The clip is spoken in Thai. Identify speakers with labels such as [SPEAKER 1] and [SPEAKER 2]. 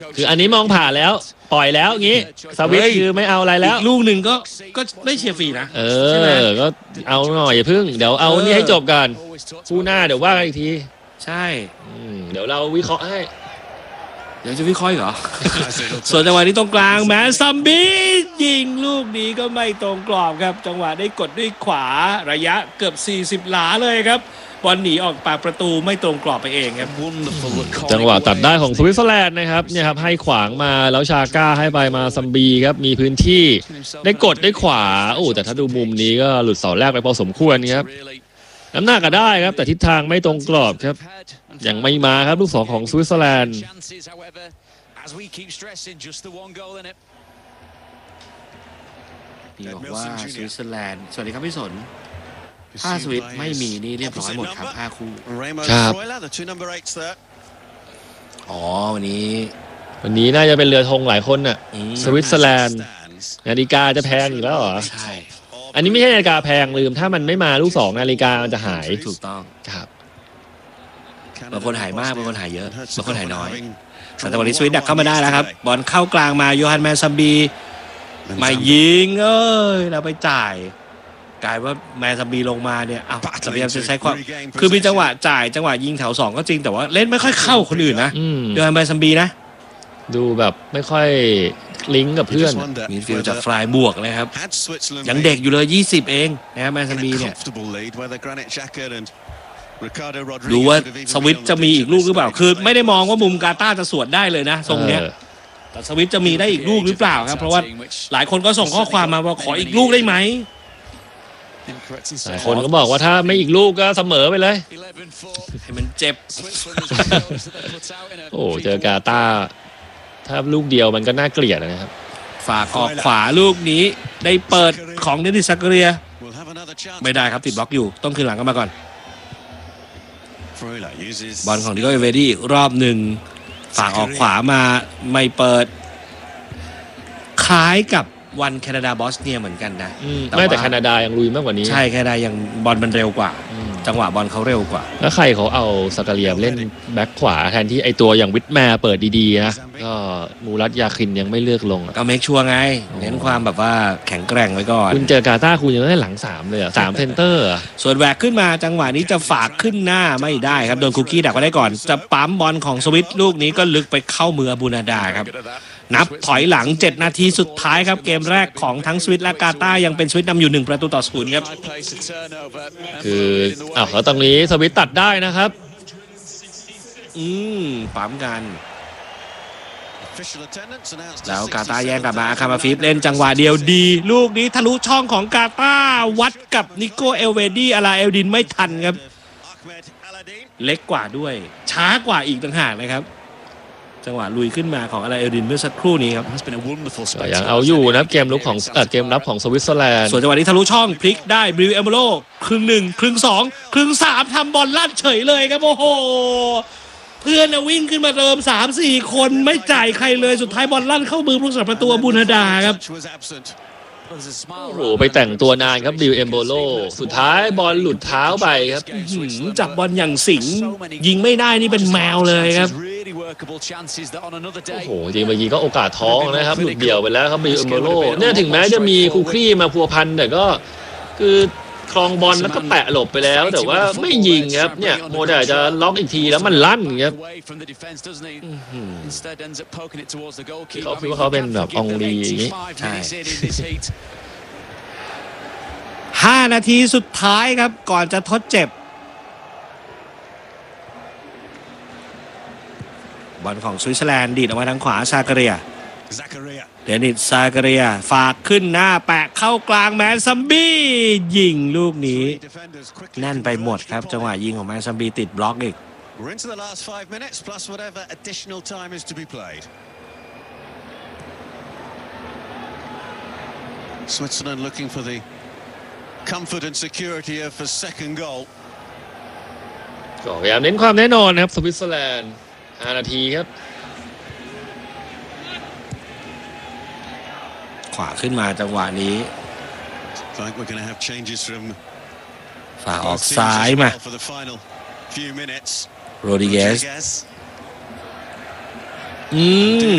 [SPEAKER 1] คืออันนี้มองผ่านแล้วปล่อยแล้วงี้สวิตคือไม่เอาอะไรแล้ว
[SPEAKER 2] ลูกหนึ่งก็ได้เชียร์ฟรีนะ
[SPEAKER 1] ก็เอาหน่อยอย่าพึ่งเดี๋ยวเอานี่ให้จบกันคู่หน้าเดี๋ยวว่ากันอีกที
[SPEAKER 2] ใช่
[SPEAKER 1] เดี๋ยวเราวิเคราะห์ให้
[SPEAKER 2] เดี๋ยวจะวิเคราะห์เหรอ ส่วนจังหวะนี้ตรงกลางแมนซัมบียิงลูกนี้ก็ไม่ตรงกรอบครับจังหวะได้กดด้วยขวาระยะเกือบ40หลาเลยครับบอลหนีออกปากประตูไม่ตรงกรอบไปเองครับ
[SPEAKER 1] จังหวะตัดได้ของสวิตเซอร์แลนด์นะครับเนี่ยครับให้ขวางมาแล้วชาก้าให้ไปมาซัมบีครับมีพื้นที่ได้กดได้ขวาแต่ถ้าดูมุมนี้ก็หลุดเสาแรกไปพอสมควรครับน้ำหนักก็ได้ครับแต่ทิศทางไม่ตรงกรอบครับยังไม่มาครับลูกสองของสวิตเซอร์แลนด์
[SPEAKER 2] พี่บอกว่าสวิตเซอร์แลนด์สวัสดีครับพี่สนถ้าสวิตไม่มีนี่เรียบร้อยหมดครับ5คู่
[SPEAKER 1] ครับ
[SPEAKER 2] วัน
[SPEAKER 1] นี้น่าจะเป็นเรือธงหลายคนน่ะสวิตเซอร์แลนด์นาฬิกาจะแพงอีกแล้วเหรอ
[SPEAKER 2] ใช่
[SPEAKER 1] อันนี้ไม่ใช่นาฬิกาแพงลืมถ้ามันไม่มาลูก2นาฬิกามันจะหาย
[SPEAKER 2] ถูกต้อง
[SPEAKER 1] ครับ
[SPEAKER 2] บางคนหายมากบางคนหายเยอะบางคนหายน้อยแต่วันนี้สวิตดักเข้ามาได้แล้วครับบอลเข้ากลางมาโยฮันแมนซัมบีมายิงเราไปจ่ายกลายว่าแมนซัมบีลงมาเนี่ยพยายามจะใช้ความคือมีจังหวะจ่ายจังหวะยิงแถว2ก็จริงแต่ว่าเล่นไม่ค่อยเข้าคนอื่นนะโยฮันแมนซัมบีนะ
[SPEAKER 1] ดูแบบไม่ค่อยลิงก์กับเพื่อน
[SPEAKER 2] มีฟิลจากฟลายบวกเลยครับยังเด็กอยู่เลย20เองนะครับแมนซัมบีเนี่ยดูว่าสวิตจะมีอีกลูกหรือเปล่าคือไม่ได้มองว่ามุมกาตาร์จะสวนได้เลยนะทรงเนี้ยแต่สวิตจะมีได้อีกลูกหรือเปล่าครับเพราะว่าหลายคนก็ส่งข้อความมาว่าขออีกลูกได้ไหม
[SPEAKER 1] หลายคนก็บอกว่าถ้าไม่อีกลูกก็เสมอไปเลย
[SPEAKER 2] ให้มันเจ็บ
[SPEAKER 1] เจอกาตาร์ถ้าลูกเดียวมันก็น่าเกลียดนะครับ
[SPEAKER 2] ฝากออกขวาลูกนี้ได้เปิดของเดนิส ซักเกเรียไม่ได้ครับติดบล็อกอยู่ต้องคืนหลังกันมาก่อนบอลของดิโก้เอเวดี้อีกรอบหนึ่งฝากออกขวามาไม่เปิดคล้ายกับวันแคนาดาบอสเนียเหมือนกันนะ
[SPEAKER 1] แต่แคนาดายังลุยมากกว่านี้
[SPEAKER 2] ใช่แคนาดายังบอลมันเร็วกว่าจังหวะบอลเขาเร็วกว่า
[SPEAKER 1] แล้วใครเขาเอาซักเกเรียเล่นแบ็คขวาแทนที่ไอตัวอย่างวิทแมร์เปิดดีๆนะก็มูรัตยาคินยังไม่เลือกลง
[SPEAKER 2] ก็เมคชัวร์ไงเน้นความแบบว่าแข็งแกร่งไว้ก่อน
[SPEAKER 1] คุณเจอกาตาร์คุณยังได้หลัง3เลย3เซนเตอร์
[SPEAKER 2] ส่วนแหวกขึ้นมาจังหวะนี้จะฝากขึ้นหน้าไม่ได้ครับโดนคุกกี้ดักไว้ได้ก่อนจะปั๊มบอลของสวิตลูกนี้ก็ลึกไปเข้ามืออาบูนาดาครับนับถอยหลัง7นาทีสุดท้ายครับเกมแรกของทั้งสวิตและกาตาร์ยังเป็นสวิตนำอยู่1-0ครับ
[SPEAKER 1] คือแล้วตรงนี้สวิตตัดได้นะครับ
[SPEAKER 2] ปั๊มกันแล้วกาตาร์แย่งกลับมาคามาฟิฟเล่นจังหวะเดียวดีลูกนี้ทะลุช่องของกาตาร์วัดกับนิโก้เอลเวดี้อาราเอลดินไม่ทันครับเล็กกว่าด้วยช้ากว่าอีกต่างหากนะครับจังหวะลุยขึ้นมาของอาราเอลดินเมื่อสักครู่นี้ครับ
[SPEAKER 1] ยังเอาอยู่นะครับเกมรับของสวิตเซอร์แลนด์
[SPEAKER 2] ส่วนจังหวะนี้ทะลุช่องพลิกได้บริวเอมโบโลครึ่ง1ครึ่ง2ครึ่ง3ทำบอลลั่นเฉยเลยครับโอ้โหเพื่อนวิ่งขึ้นมาเติม 3-4 คนไม่จ่ายใครเลยสุดท้ายบอลลั่นเข้ามือผู้รักษาประตูบูนาดาครับ
[SPEAKER 1] ไปแต่งตัวนานครับดิวเอมโบโลสุดท้ายบอลหลุดเท้าไปครับ
[SPEAKER 2] จับบอลอย่างสิงยิงไม่ได้นี่เป็นแมวเลยครับ
[SPEAKER 1] จริงเมื่อกี้ก็โอกาสท้องนะครับหลุดเดี่ยวไปแล้วครับดิวเอมโบโลเนี่ยถึงแม้จะมีคูครี่มาพัวพันแต่ก็คือคลองบอลแล้วก็แปะหลบไปแล้วแต่ว่าไม่ยิงครับเนี่ยโมแต่จะล็อกอีกทีแล้วมันลั่นครับเขาคิดว่าเขาเป็นแบบองลีอย่างนี้
[SPEAKER 2] ใช่5นาทีสุดท้ายครับก่อนจะทดเจ็บบอลของสวิตเซอร์แลนด์ดีดออกมาทางขวาซาการียเดนิส ซาการียฝากขึ้นหน้าแปะเข้ากลางแมนซัมบียิงลูกนี้แน่นไปหมดครับจังหวะยิงของแมนซัมบีติดบล็อกอีก
[SPEAKER 3] Switzerland looking for the comfort and security of a second goal
[SPEAKER 1] ก็พยายามเน้นความแน่นอนครับสวิตเซอร์แลนด์5นาทีครับ
[SPEAKER 2] ขวาขึ้นมาจังหวะนี้ฝาออกซ้ายมาโรดิเกส